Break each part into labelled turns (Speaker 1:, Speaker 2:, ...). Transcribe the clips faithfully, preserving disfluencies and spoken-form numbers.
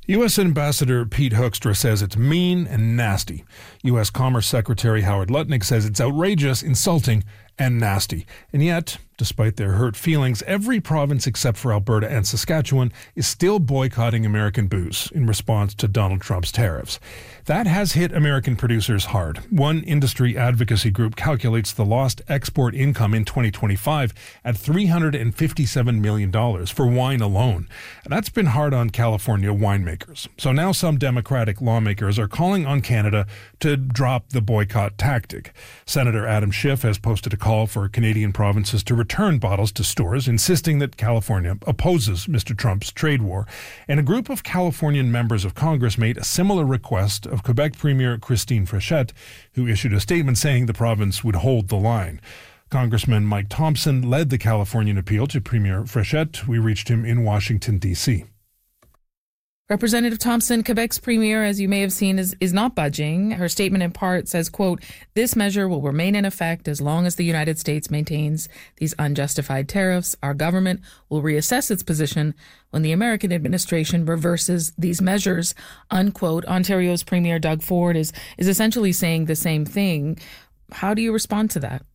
Speaker 1: U S. Ambassador Pete Hoekstra says it's mean and nasty. U S. Commerce Secretary Howard Lutnick says it's outrageous, insulting, and nasty. And yet, despite their hurt feelings, every province except for Alberta and Saskatchewan is still boycotting American booze in response to Donald Trump's tariffs. That has hit American producers hard. One industry advocacy group calculates the lost export income in twenty twenty-five at three hundred fifty-seven million dollars for wine alone. And that's been hard on California winemakers. So now some Democratic lawmakers are calling on Canada to drop the boycott tactic. Senator Adam Schiff has posted a call for Canadian provinces to return bottles to stores, insisting that California opposes Mister Trump's trade war. And a group of Californian members of Congress made a similar request of Quebec Premier Christine Frechette, who issued a statement saying the province would hold the line. Congressman Mike Thompson led the Californian appeal to Premier Frechette. We reached him in Washington, D C
Speaker 2: Representative Thompson, Quebec's premier, as you may have seen, is, is not budging. Her statement in part says, quote, "This measure will remain in effect as long as the United States maintains these unjustified tariffs. Our government will reassess its position when the American administration reverses these measures," unquote. Ontario's Premier Doug Ford is, is essentially saying the same thing. How do you respond to that?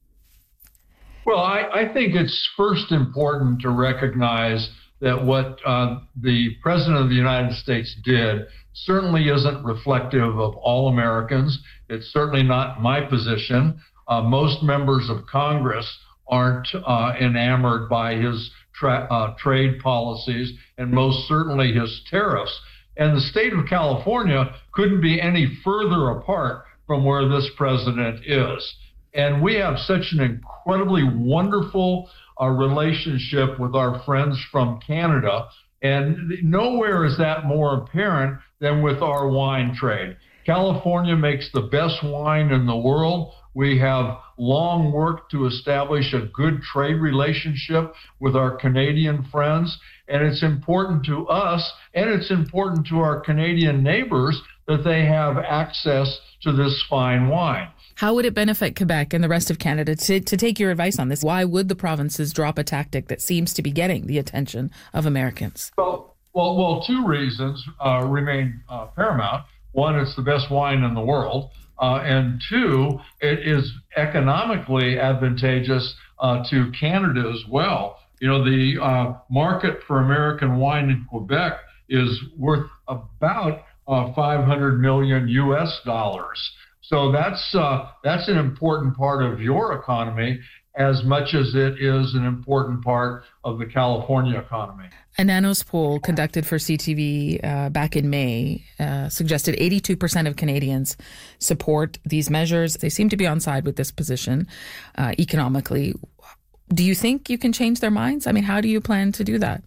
Speaker 3: Well, I, I think it's first important to recognize that what uh, the President of the United States did certainly isn't reflective of all Americans. It's certainly not my position. Uh, most members of Congress aren't uh, enamored by his tra- uh, trade policies and most certainly his tariffs. And the state of California couldn't be any further apart from where this president is. And we have such an incredibly wonderful uh, relationship with our friends from Canada. And nowhere is that more apparent than with our wine trade. California makes the best wine in the world. We have long worked to establish a good trade relationship with our Canadian friends. And it's important to us, and it's important to our Canadian neighbors, that they have access to this fine wine.
Speaker 2: How would it benefit Quebec and the rest of Canada to, to take your advice on this? Why would the provinces drop a tactic that seems to be getting the attention of Americans?
Speaker 3: Well, well, well two reasons uh, remain uh, paramount. One, it's the best wine in the world. Uh, and two, it is economically advantageous uh, to Canada as well. You know, the uh, market for American wine in Quebec is worth about uh, five hundred million U S dollars. So that's uh, that's an important part of your economy as much as it is an important part of the California economy.
Speaker 2: A Nanos poll conducted for C T V uh, back in May uh, suggested eighty-two percent of Canadians support these measures. They seem to be on side with this position uh, economically. Do you think you can change their minds? I mean, how do you plan to do that?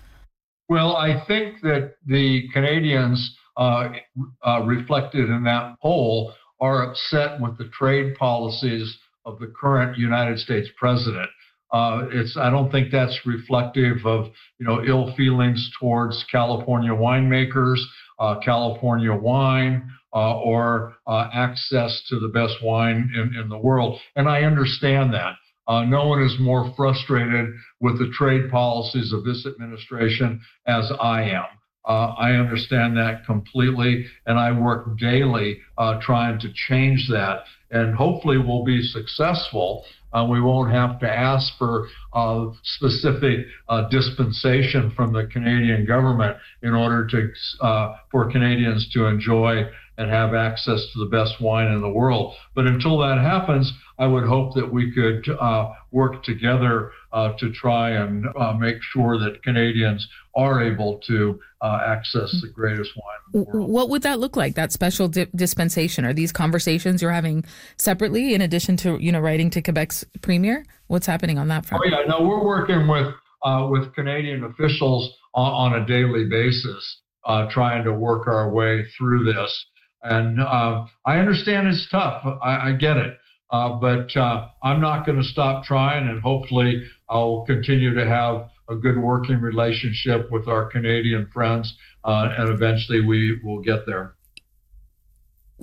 Speaker 3: Well, I think that the Canadians uh, uh, reflected in that poll are upset with the trade policies of the current United States president. Uh, it's I don't think that's reflective of you know ill feelings towards California winemakers, uh, California wine, uh, or uh, access to the best wine in, in the world. And I understand that. Uh, no one is more frustrated with the trade policies of this administration as I am. Uh, I understand that completely, and I work daily uh, trying to change that. And hopefully we'll be successful. Uh, we won't have to ask for uh, specific uh, dispensation from the Canadian government in order to uh, for Canadians to enjoy and have access to the best wine in the world. But until that happens, I would hope that we could uh, work together uh, to try and uh, make sure that Canadians are able to uh, access the greatest wine in the world.
Speaker 2: What would that look like, that special di- dispensation? Are these conversations you're having separately in addition to, you know, writing to Quebec's premier? What's happening on that front?
Speaker 3: Oh, yeah, no, we're working with uh, with Canadian officials on, on a daily basis, uh, trying to work our way through this. And uh, I understand it's tough. I, I get it. Uh, but uh, I'm not going to stop trying, and hopefully I'll continue to have a good working relationship with our Canadian friends, uh, and eventually we will get there.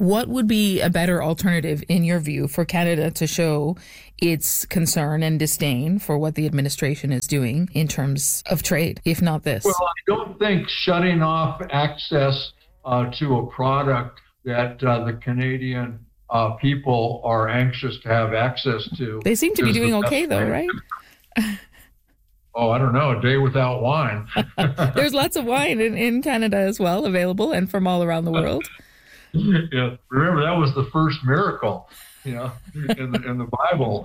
Speaker 2: What would be a better alternative, in your view, for Canada to show its concern and disdain for what the administration is doing in terms of trade, if not this?
Speaker 3: Well, I don't think shutting off access uh, to a product that uh, the Canadian uh, people are anxious to have access to.
Speaker 2: They seem to be doing okay, though, right?
Speaker 3: Oh, I don't know, a day without wine.
Speaker 2: There's lots of wine in, in Canada as well, available, and from all around the world.
Speaker 3: Yeah, remember that was the first miracle, you know, in the in the Bible.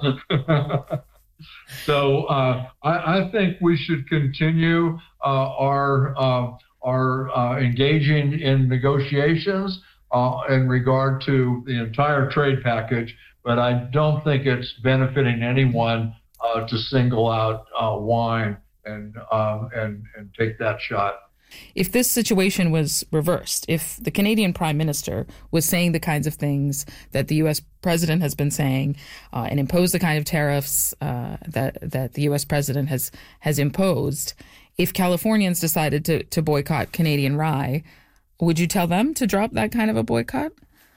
Speaker 3: So uh, I, I think we should continue uh, our uh, our uh, engaging in negotiations uh, in regard to the entire trade package, but I don't think it's benefiting anyone uh, to single out uh, wine and uh, and and take that shot.
Speaker 2: If this situation was reversed, if the Canadian Prime Minister was saying the kinds of things that the U S President has been saying uh, and imposed the kind of tariffs uh, that that the U S President has has imposed, if Californians decided to, to boycott Canadian rye, would you tell them to drop that kind of a boycott?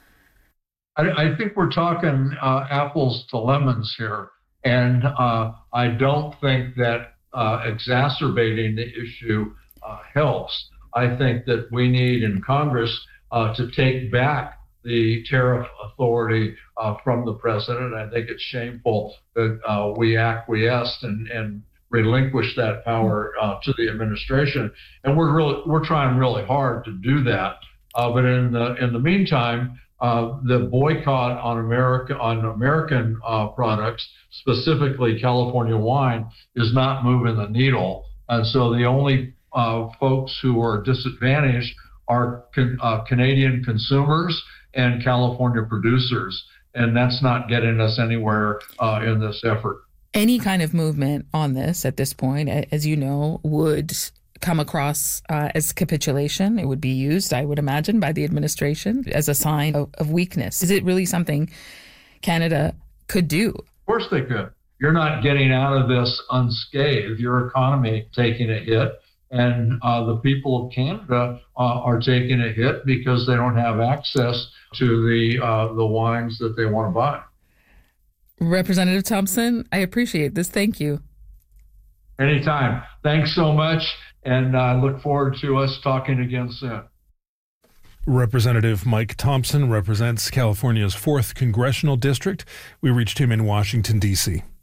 Speaker 3: I, I think we're talking uh, apples to lemons here. And uh, I don't think that uh, exacerbating the issue Uh, helps. I think that we need in Congress uh, to take back the tariff authority uh, from the president. I think it's shameful that uh, we acquiesced and, and relinquished that power uh, to the administration. And we're really we're trying really hard to do that. Uh, but in the in the meantime, uh, the boycott on America on American uh, products, specifically California wine, is not moving the needle. And so the only Uh, folks who are disadvantaged are can, uh, Canadian consumers and California producers, and that's not getting us anywhere uh, in this effort.
Speaker 2: Any kind of movement on this at this point, as you know, would come across uh, as capitulation. It would be used, I would imagine, by the administration as a sign of, of weakness. Is it really something Canada could do?
Speaker 3: Of course they could. You're not getting out of this unscathed. Your economy taking a hit. And uh, the people of Canada uh, are taking a hit because they don't have access to the uh, the wines that they want to buy.
Speaker 2: Representative Thompson, I appreciate this. Thank you.
Speaker 3: Anytime. Thanks so much. And I uh, look forward to us talking again soon.
Speaker 1: Representative Mike Thompson represents California's fourth Congressional District. We reached him in Washington, D C